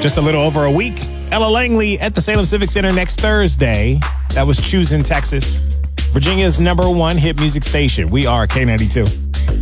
Just a little over a week. Ella Langley at the Salem Civic Center next Thursday. That was Choosing Texas, Virginia's #1 hit music station. We are K92.